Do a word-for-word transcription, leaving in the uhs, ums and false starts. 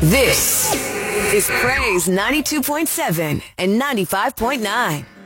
This is Praise ninety-two point seven and ninety-five point nine.